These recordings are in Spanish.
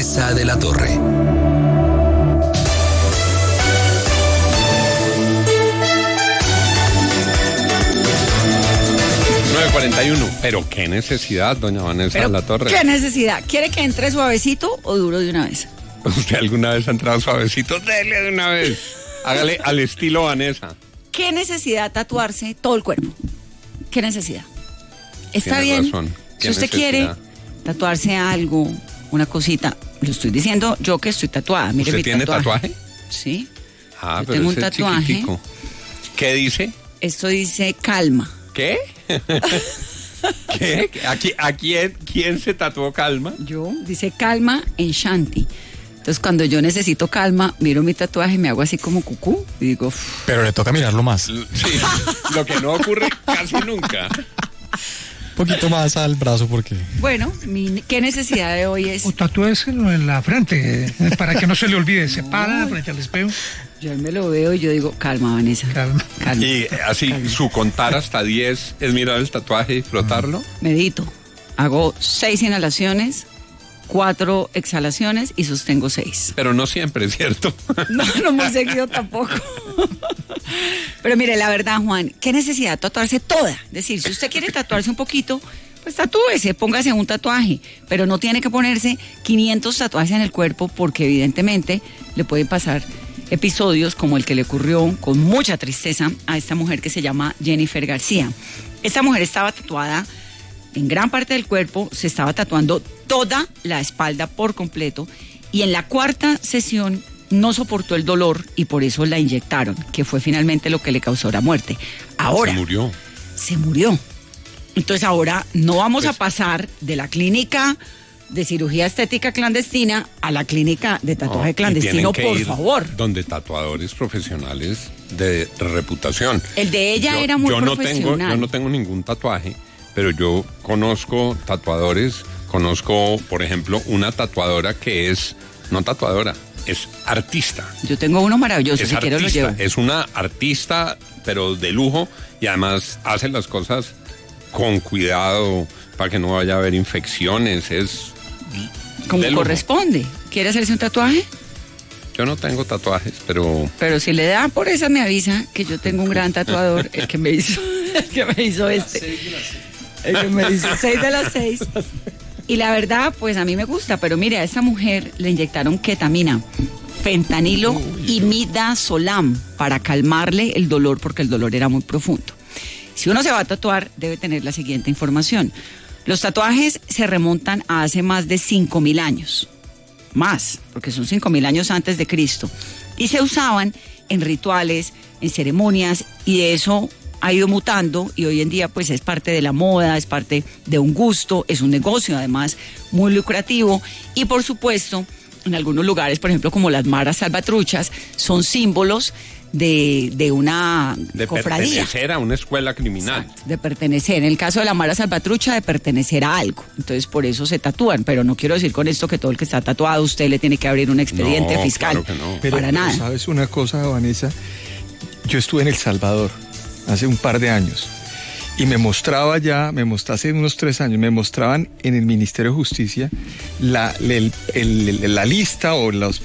Vanessa de la Torre. 9:41. Pero qué necesidad, doña Vanessa de la Torre. ¿Qué necesidad? ¿Quiere que entre suavecito o duro de una vez? ¿Usted alguna vez ha entrado suavecito? Dele de una vez. Hágale al estilo Vanessa. ¿Qué necesidad tatuarse todo el cuerpo? ¿Qué necesidad? Está Tiene bien. razón. Si usted quiere tatuarse algo, una cosita, lo estoy diciendo yo que estoy tatuada. Mire, ¿Usted tiene tatuaje? Sí. Ah, yo pero tengo ese un es tatuaje. chiquitico. ¿Qué dice? Esto dice calma. ¿Qué? ¿Qué? ¿Quién se tatuó calma? Yo, dice calma en Shanti. Entonces, cuando yo necesito calma, miro mi tatuaje y me hago así como cucú y digo... Uff. Pero le toca mirarlo más. Sí, lo que no ocurre casi nunca. Un poquito más al brazo porque... Bueno, ¿qué necesidad de hoy es? O tatúeselo en la frente, para que no se le olvide. Se para frente al espejo. Yo me lo veo y yo digo, calma, Vanessa. Calma. Calma. Y así, su contar hasta 10 es mirar el tatuaje y disfrutarlo. Medito. Hago 6 inhalaciones, 4 exhalaciones y sostengo 6. Pero no siempre, ¿cierto? No muy seguido tampoco. Pero mire, la verdad, Juan, ¿qué necesidad de tatuarse toda? Es decir, si usted quiere tatuarse un poquito, pues tatúese, póngase un tatuaje, pero no tiene que ponerse 500 tatuajes en el cuerpo porque evidentemente le pueden pasar episodios como el que le ocurrió con mucha tristeza a esta mujer que se llama Jennifer García. Esta mujer estaba tatuada en gran parte del cuerpo, se estaba tatuando toda la espalda por completo y en la 4ª sesión no soportó el dolor y por eso la inyectaron, que fue finalmente lo que le causó la muerte. Ahora se murió. Entonces ahora no vamos a pasar de la clínica de cirugía estética clandestina a la clínica de tatuaje clandestino, por favor. Donde tatuadores profesionales de reputación. El de ella era muy profesional. Yo no tengo ningún tatuaje, pero yo conozco tatuadores, por ejemplo, una tatuadora que es, no tatuadora, es artista. Yo tengo uno maravilloso, si quiero lo llevo. Es una artista, pero de lujo, y además hace las cosas con cuidado para que no vaya a haber infecciones, es como corresponde. ¿Quiere hacerse un tatuaje? Yo no tengo tatuajes, pero si le da por esa me avisa que yo tengo un gran tatuador, el que me hizo este. El que me hizo 6 de las 6. Y la verdad, pues a mí me gusta, pero mire, a esta mujer le inyectaron ketamina, fentanilo y midazolam para calmarle el dolor porque el dolor era muy profundo. Si uno se va a tatuar, debe tener la siguiente información. Los tatuajes se remontan a hace más de 5.000 años. Más, porque son 5.000 años antes de Cristo. Y se usaban en rituales, en ceremonias, y de eso ha ido mutando y hoy en día pues es parte de la moda, es parte de un gusto, es un negocio además muy lucrativo y por supuesto en algunos lugares, por ejemplo como las maras salvatruchas, son símbolos de una cofradía. De pertenecer a una escuela criminal. Exacto, de pertenecer. En el caso de la mara salvatrucha, de pertenecer a algo. Entonces, por eso se tatúan. Pero no quiero decir con esto que todo el que está tatuado, usted le tiene que abrir un expediente fiscal. Claro que no. Pero nada. ¿Sabes una cosa, Vanessa? Yo estuve en El Salvador hace un par de años. Y hace unos 3 años, me mostraban en el Ministerio de Justicia la lista o los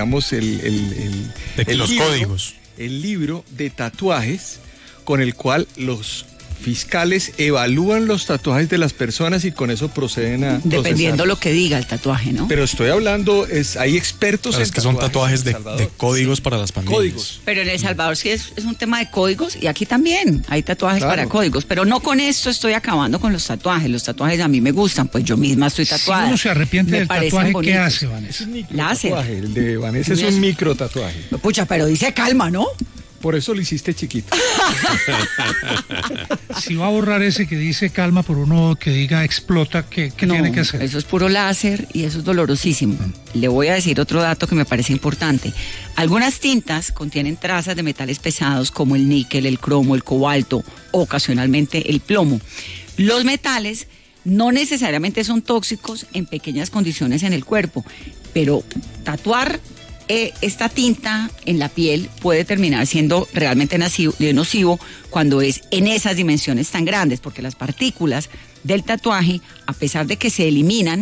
códigos. El libro de tatuajes con el cual los fiscales evalúan los tatuajes de las personas y con eso proceden a dependiendo lo que diga el tatuaje, ¿no? Pero estoy hablando, hay expertos en que son tatuajes de códigos para las pandillas. Códigos. Pero en El Salvador sí es un tema de códigos y aquí también hay tatuajes para códigos. Pero no con esto estoy acabando con los tatuajes. Los tatuajes a mí me gustan, pues yo misma estoy tatuada. Si uno se arrepiente del tatuaje, bonitos. ¿Qué hace, Vanessa? Es un micro tatuaje. El de Vanessa es un micro tatuaje. Pucha, pero dice calma, ¿no? Por eso lo hiciste chiquito. Si va a borrar ese que dice calma por uno que diga explota, ¿qué tiene que hacer? Eso es puro láser y eso es dolorosísimo. Le voy a decir otro dato que me parece importante. Algunas tintas contienen trazas de metales pesados como el níquel, el cromo, el cobalto, ocasionalmente el plomo. Los metales no necesariamente son tóxicos en pequeñas condiciones en el cuerpo, pero tatuar esta tinta en la piel puede terminar siendo realmente nocivo cuando es en esas dimensiones tan grandes, porque las partículas del tatuaje, a pesar de que se eliminan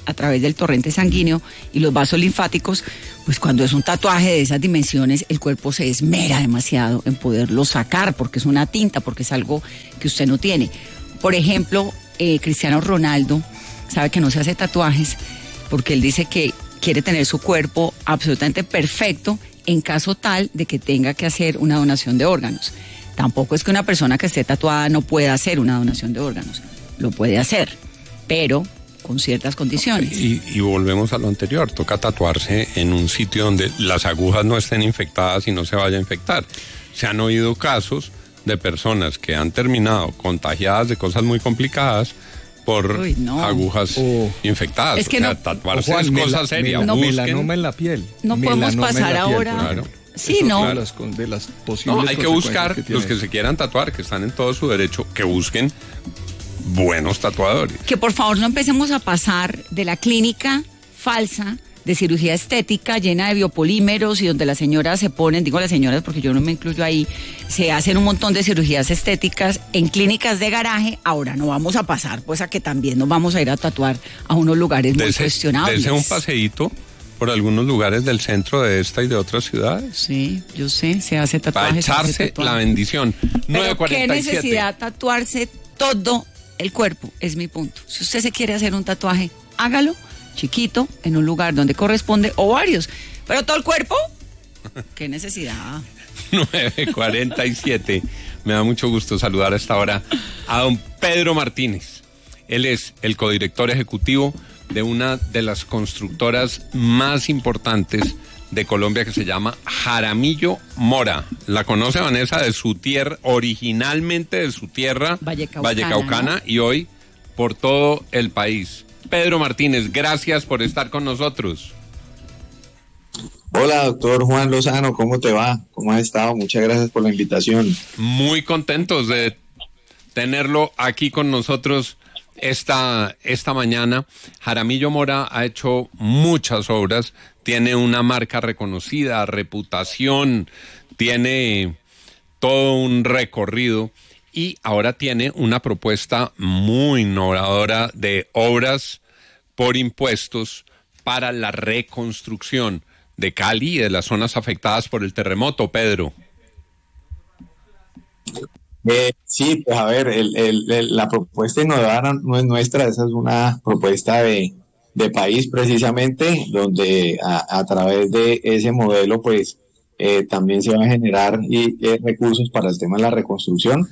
a través del torrente sanguíneo y los vasos linfáticos, pues cuando es un tatuaje de esas dimensiones, el cuerpo se esmera demasiado en poderlo sacar, porque es una tinta, porque es algo que usted no tiene. Por ejemplo, Cristiano Ronaldo sabe que no se hace tatuajes porque él dice que quiere tener su cuerpo absolutamente perfecto en caso tal de que tenga que hacer una donación de órganos. Tampoco es que una persona que esté tatuada no pueda hacer una donación de órganos. Lo puede hacer, pero con ciertas condiciones. Y volvemos a lo anterior, toca tatuarse en un sitio donde las agujas no estén infectadas y no se vaya a infectar. Se han oído casos de personas que han terminado contagiadas de cosas muy complicadas por agujas infectadas. Es que no, tatuarse es cosa seria. Melanoma en la piel. No podemos pasar ahora. Claro. Sí, no. De las posibles hay que buscar, los que se quieran tatuar, que están en todo su derecho, que busquen buenos tatuadores. Que por favor no empecemos a pasar de la clínica falsa de cirugía estética llena de biopolímeros y donde las señoras se ponen, digo las señoras porque yo no me incluyo ahí, se hacen un montón de cirugías estéticas en clínicas de garaje. Ahora no vamos a pasar pues a que también nos vamos a ir a tatuar a unos lugares muy cuestionables. Dese un paseíto por algunos lugares del centro de esta y de otras ciudades. Sí, yo sé, se hace tatuajes. Para echarse la bendición. Pero ¿qué necesidad tatuarse todo el cuerpo? Es mi punto. Si usted se quiere hacer un tatuaje, hágalo chiquito, en un lugar donde corresponde, o varios. Pero todo el cuerpo, ¿qué necesidad? 9:47. Me da mucho gusto saludar a esta hora a don Pedro Martínez. Él es el codirector ejecutivo de una de las constructoras más importantes de Colombia que se llama Jaramillo Mora. La conoce Vanessa, de su tierra, originalmente de su tierra, Vallecaucana, ¿no? Y hoy por todo el país. Pedro Martínez, gracias por estar con nosotros. Hola, doctor Juan Lozano, ¿cómo te va? ¿Cómo has estado? Muchas gracias por la invitación. Muy contentos de tenerlo aquí con nosotros esta mañana. Jaramillo Mora ha hecho muchas obras, tiene una marca reconocida, reputación, tiene todo un recorrido y ahora tiene una propuesta muy innovadora de obras por impuestos para la reconstrucción de Cali y de las zonas afectadas por el terremoto, Pedro. Sí, pues a ver, la propuesta innovadora no es nuestra, esa es una propuesta de país precisamente, donde a través de ese modelo pues también se van a generar recursos para el tema de la reconstrucción.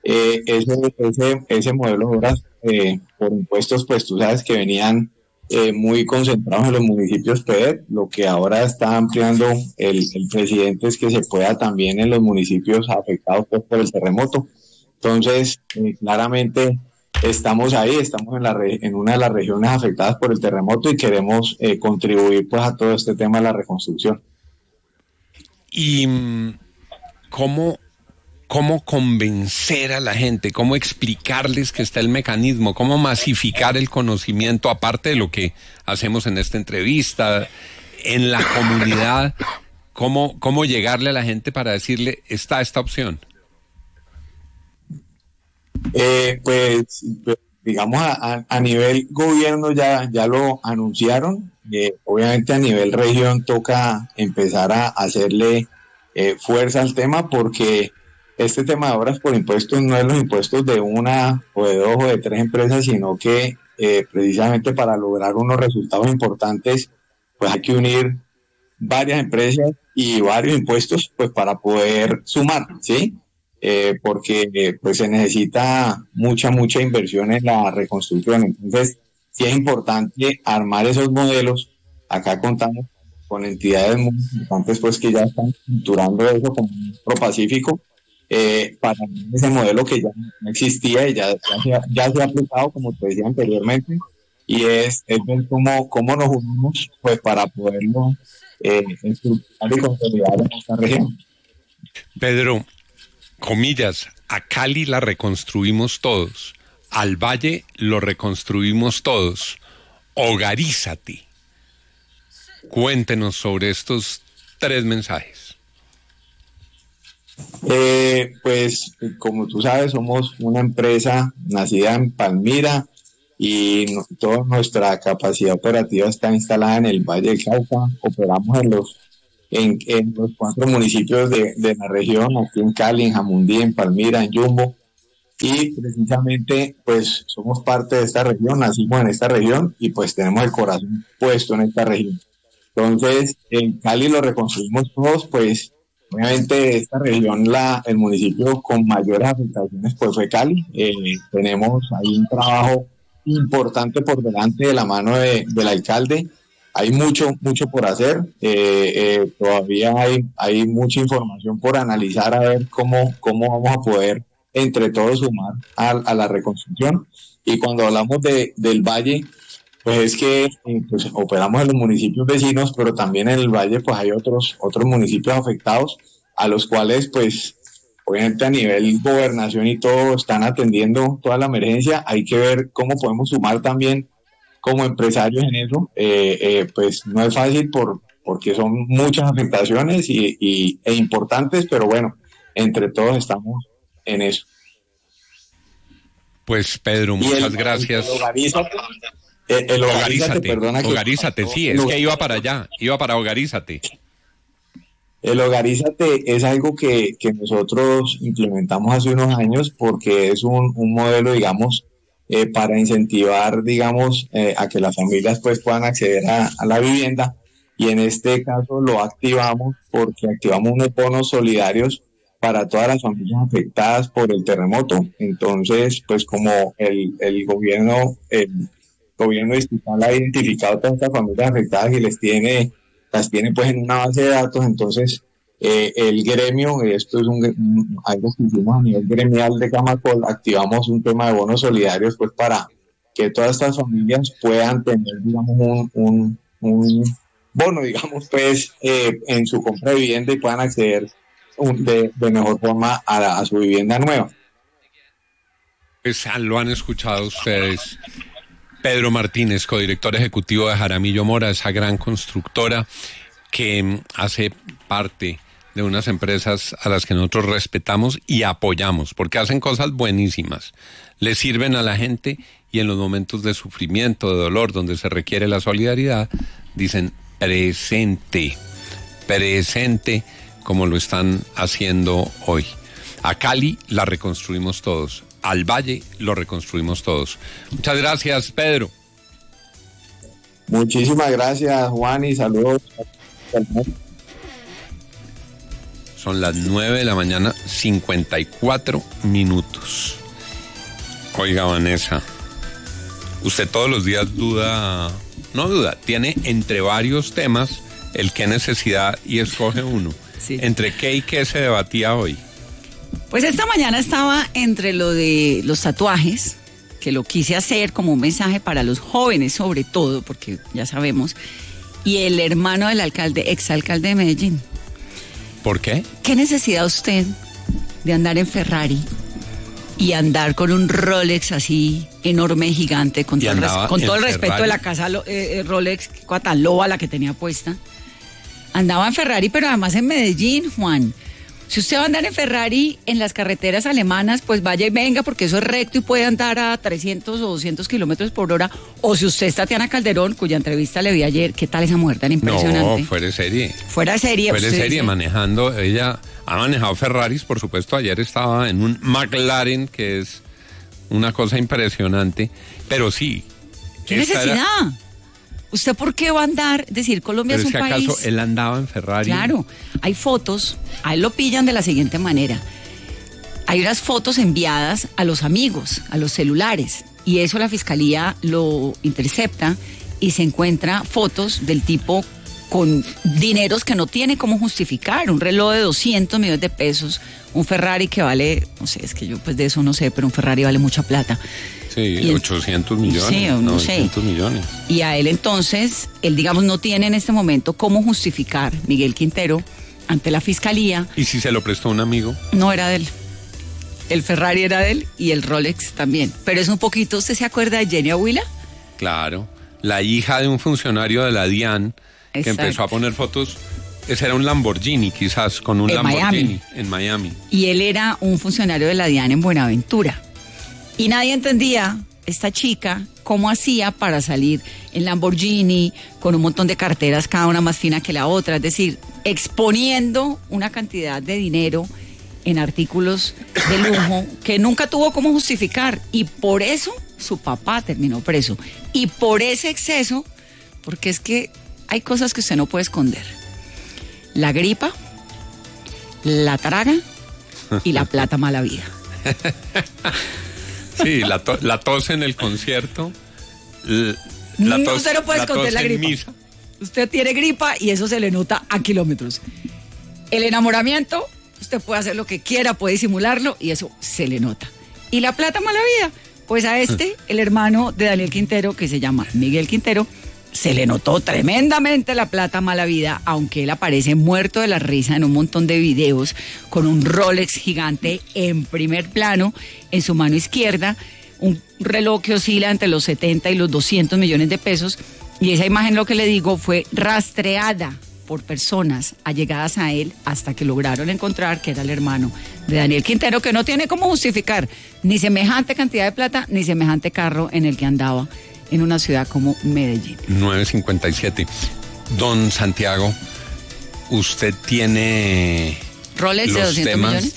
Ese modelo de obras por impuestos, pues tú sabes que venían muy concentrados en los municipios PEDET. Lo que ahora está ampliando el presidente es que se pueda también en los municipios afectados pues, por el terremoto. Entonces, claramente estamos ahí, estamos en una de las regiones afectadas por el terremoto y queremos contribuir pues a todo este tema de la reconstrucción. ¿Y cómo convencer a la gente, cómo explicarles que está el mecanismo, cómo masificar el conocimiento, aparte de lo que hacemos en esta entrevista, en la comunidad, cómo llegarle a la gente para decirle, está esta opción? Pues digamos a nivel gobierno ya lo anunciaron, obviamente a nivel región toca empezar a hacerle fuerza al tema porque este tema de obras por impuestos no es los impuestos de una o de dos o de tres empresas, sino que precisamente para lograr unos resultados importantes, pues hay que unir varias empresas y varios impuestos pues para poder sumar, ¿sí? Porque pues se necesita mucha inversión en la reconstrucción. Entonces, sí es importante armar esos modelos. Acá contamos con entidades muy importantes pues que ya están estructurando eso como ProPacífico, para ese modelo que ya no existía y ya se ha aplicado, como te decía anteriormente, y es ver cómo nos unimos pues para poderlo estructurar y consolidar en esta región. Pedro, comillas, a Cali la reconstruimos todos, al Valle lo reconstruimos todos, hogarízate. Cuéntenos sobre estos tres mensajes. Pues como tú sabes, somos una empresa nacida en Palmira, toda nuestra capacidad operativa está instalada en el Valle del Cauca. Operamos en los 4 municipios de la región, aquí en Cali, en Jamundí, en Palmira, en Yumbo, y precisamente pues somos parte de esta región, nacimos en esta región y pues tenemos el corazón puesto en esta región. Entonces, en Cali lo reconstruimos todos, pues obviamente esta región, el municipio con mayores afectaciones pues fue Cali. Tenemos ahí un trabajo importante por delante de la mano del alcalde. Hay mucho por hacer, todavía hay mucha información por analizar, a ver cómo vamos a poder entre todos sumar a la reconstrucción. Y cuando hablamos del valle, pues es que pues operamos en los municipios vecinos, pero también en el valle pues hay otros municipios afectados, a los cuales pues obviamente a nivel gobernación y todo están atendiendo toda la emergencia. Hay que ver cómo podemos sumar también como empresarios en eso. Pues no es fácil porque son muchas afectaciones e importantes, pero bueno, entre todos estamos en eso. Pues Pedro, muchas gracias. Hogarízate, sí, es que iba para allá, iba para Hogarízate. El Hogarízate es algo que nosotros implementamos hace unos años porque es un modelo, digamos, para incentivar, digamos, a que las familias pues puedan acceder a la vivienda, y en este caso lo activamos porque activamos unos bonos solidarios para todas las familias afectadas por el terremoto. Entonces, pues como el gobierno distrital ha identificado a todas estas familias afectadas y las tiene pues en una base de datos, entonces el gremio, esto es algo que hicimos a nivel gremial de Camacol, activamos un tema de bonos solidarios pues para que todas estas familias puedan tener, digamos, un bono, digamos, pues en su compra de vivienda y puedan acceder de mejor forma a su vivienda nueva. Pues lo han escuchado ustedes. Pedro Martínez, codirector ejecutivo de Jaramillo Mora, esa gran constructora que hace parte de unas empresas a las que nosotros respetamos y apoyamos, porque hacen cosas buenísimas, le sirven a la gente, y en los momentos de sufrimiento, de dolor, donde se requiere la solidaridad, dicen presente, como lo están haciendo hoy. A Cali la reconstruimos todos, al Valle lo reconstruimos todos. Muchas gracias, Pedro. Muchísimas gracias, Juan, y saludos. Son las 9 de la mañana, 54 minutos. Oiga, Vanessa, usted todos los días tiene entre varios temas el qué necesidad y escoge uno. Sí. ¿Entre qué y qué se debatía hoy? Pues esta mañana estaba entre lo de los tatuajes, que lo quise hacer como un mensaje para los jóvenes sobre todo, porque ya sabemos, y el hermano del alcalde, exalcalde de Medellín. ¿Por qué? ¿Qué necesidad usted de andar en Ferrari y andar con un Rolex así enorme, gigante, con todo el respeto de la casa Rolex, tan loba la que tenía puesta? Andaba en Ferrari, pero además en Medellín, Juan. Si usted va a andar en Ferrari en las carreteras alemanas, pues vaya y venga, porque eso es recto y puede andar a 300 o 200 kilómetros por hora. O si usted es Tatiana Calderón, cuya entrevista le vi ayer, ¿qué tal esa mujer tan impresionante? No, fuera de serie. Fuera de serie, manejando. Ella ha manejado Ferraris, por supuesto. Ayer estaba en un McLaren, que es una cosa impresionante. Pero sí. ¿Qué necesidad? ¿Usted por qué va a andar? Es decir, Colombia es un país... ¿Acaso él andaba en Ferrari? Claro, hay fotos, a él lo pillan de la siguiente manera. Hay unas fotos enviadas a los amigos, a los celulares, y eso la fiscalía lo intercepta y se encuentra fotos del tipo con dineros que no tiene cómo justificar, un reloj de 200 millones de pesos, un Ferrari que vale, no sé, es que yo pues de eso no sé, pero un Ferrari vale mucha plata. Sí, 800 millones. Sí, no sé. 900 millones. Y a él entonces, él digamos no tiene en este momento cómo justificar, Miguel Quintero, ante la fiscalía. ¿Y si se lo prestó un amigo? No era de él. El Ferrari era de él y el Rolex también. Pero es un poquito, ¿usted se acuerda de Jenny Aguila? Claro, la hija de un funcionario de la DIAN. Exacto. Que empezó a poner fotos. Ese era un Lamborghini, quizás, con un Lamborghini en Miami. Y él era un funcionario de la DIAN en Buenaventura. Y nadie entendía, esta chica, cómo hacía para salir en Lamborghini, con un montón de carteras, cada una más fina que la otra, es decir, exponiendo una cantidad de dinero en artículos de lujo que nunca tuvo cómo justificar, y por eso su papá terminó preso, y por ese exceso, porque es que hay cosas que usted no puede esconder: la gripa, la traga y la plata mala vida. Sí, la tos en el concierto. Usted no puede esconder la gripa. Misa. Usted tiene gripa y eso se le nota a kilómetros. El enamoramiento, usted puede hacer lo que quiera, puede disimularlo y eso se le nota. Y la plata mala vida, pues a el hermano de Daniel Quintero, que se llama Miguel Quintero, se le notó tremendamente la plata mala vida, aunque él aparece muerto de la risa en un montón de videos con un Rolex gigante en primer plano en su mano izquierda, un reloj que oscila entre los 70 y los 200 millones de pesos, y esa imagen, lo que le digo, fue rastreada por personas allegadas a él hasta que lograron encontrar que era el hermano de Daniel Quintero, que no tiene cómo justificar ni semejante cantidad de plata ni semejante carro en el que andaba en una ciudad como Medellín. 9:57. Don Santiago, ¿usted tiene Rolex de 200 millones?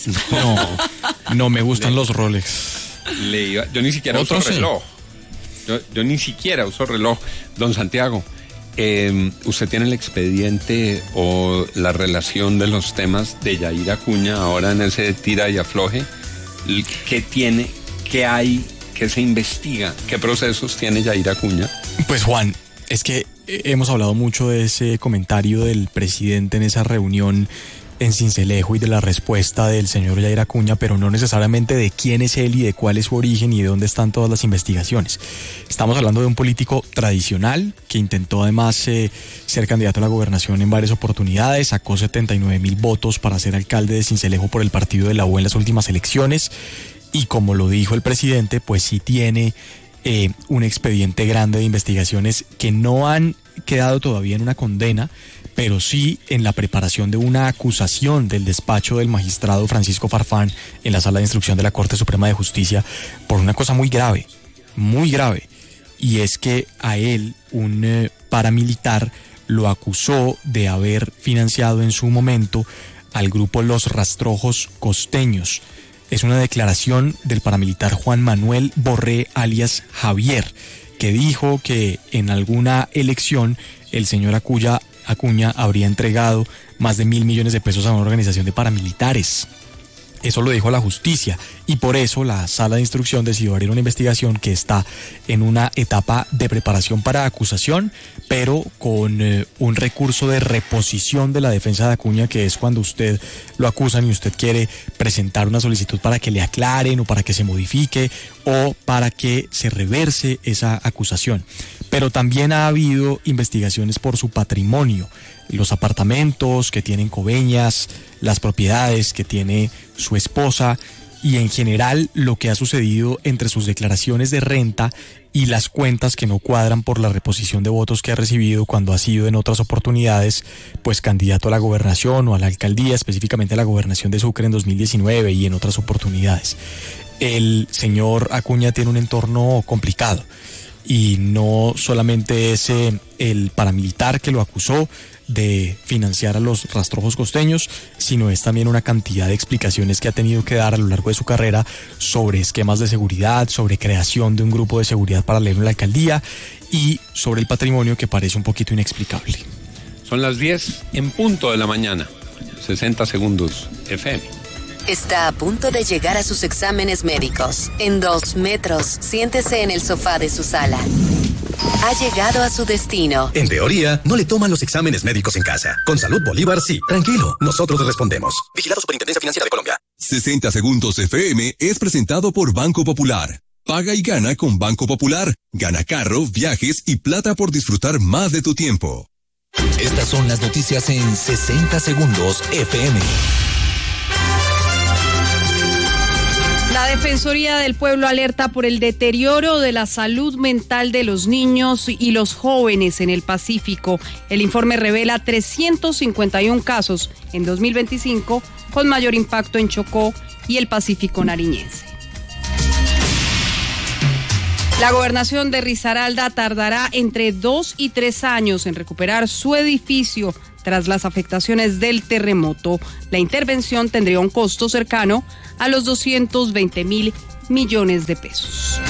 No me gustan los Rolex. Yo ni siquiera uso reloj. Yo ni siquiera uso reloj. Don Santiago, ¿usted tiene el expediente o la relación de los temas de Yair Acuña ahora en ese tira y afloje? ¿Qué tiene? ¿Qué hay? ¿Qué se investiga? ¿Qué procesos tiene Yair Acuña? Pues Juan, es que hemos hablado mucho de ese comentario del presidente en esa reunión en Sincelejo y de la respuesta del señor Yair Acuña, pero no necesariamente de quién es él y de cuál es su origen y de dónde están todas las investigaciones. Estamos hablando de un político tradicional que intentó además ser candidato a la gobernación en varias oportunidades, sacó 79,000 votos para ser alcalde de Sincelejo por el partido de la U en las últimas elecciones. Y como lo dijo el presidente, pues sí tiene un expediente grande de investigaciones que no han quedado todavía en una condena, pero sí en la preparación de una acusación del despacho del magistrado Francisco Farfán en la Sala de Instrucción de la Corte Suprema de Justicia por una cosa muy grave, y es que a él un paramilitar lo acusó de haber financiado en su momento al grupo Los Rastrojos Costeños. Es una declaración del paramilitar Juan Manuel Borré, alias Javier, que dijo que en alguna elección el señor Acuña habría entregado más de 1.000 millones de pesos a una organización de paramilitares. Eso lo dijo la justicia y por eso la Sala de Instrucción decidió abrir una investigación que está en una etapa de preparación para acusación, pero con un recurso de reposición de la defensa de Acuña, que es cuando usted lo acusan y usted quiere presentar una solicitud para que le aclaren o para que se modifique o para que se reverse esa acusación. Pero también ha habido investigaciones por su patrimonio, los apartamentos que tienen Coveñas, las propiedades que tiene su esposa y en general lo que ha sucedido entre sus declaraciones de renta y las cuentas que no cuadran por la reposición de votos que ha recibido cuando ha sido en otras oportunidades pues candidato a la gobernación o a la alcaldía, específicamente a la gobernación de Sucre en 2019 y en otras oportunidades. El señor Acuña tiene un entorno complicado y no solamente es el paramilitar que lo acusó de financiar a los rastrojos costeños, sino es también una cantidad de explicaciones que ha tenido que dar a lo largo de su carrera sobre esquemas de seguridad, sobre creación de un grupo de seguridad paralelo en la alcaldía y sobre el patrimonio que parece un poquito inexplicable. Son las 10 en punto de la mañana, 60 segundos FM. Está a punto de llegar a sus exámenes médicos. En 2 metros, siéntese en el sofá de su sala. Ha llegado a su destino. En teoría, no le toman los exámenes médicos en casa. Con Salud Bolívar, sí. Tranquilo, nosotros respondemos. Vigilado Superintendencia Financiera de Colombia. 60 segundos FM es presentado por Banco Popular. Paga y gana con Banco Popular. Gana carro, viajes y plata por disfrutar más de tu tiempo. Estas son las noticias en 60 segundos FM. La Defensoría del Pueblo alerta por el deterioro de la salud mental de los niños y los jóvenes en el Pacífico. El informe revela 351 casos en 2025, con mayor impacto en Chocó y el Pacífico nariñense. La gobernación de Risaralda tardará entre 2 y 3 años en recuperar su edificio tras las afectaciones del terremoto. La intervención tendría un costo cercano a los 220.000 millones de pesos.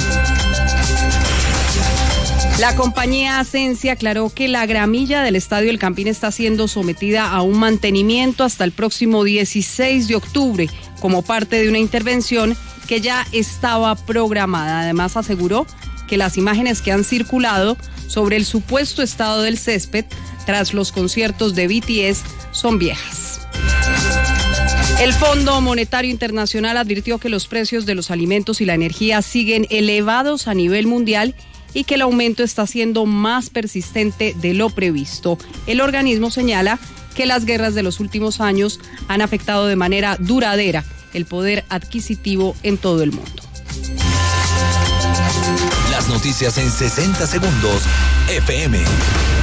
La compañía Ascensia aclaró que la gramilla del Estadio El Campín está siendo sometida a un mantenimiento hasta el próximo 16 de octubre, como parte de una intervención que ya estaba programada. Además, aseguró que las imágenes que han circulado sobre el supuesto estado del césped tras los conciertos de BTS son viejas. El Fondo Monetario Internacional advirtió que los precios de los alimentos y la energía siguen elevados a nivel mundial y que el aumento está siendo más persistente de lo previsto. El organismo señala que las guerras de los últimos años han afectado de manera duradera el poder adquisitivo en todo el mundo. Las noticias en 60 segundos, FM.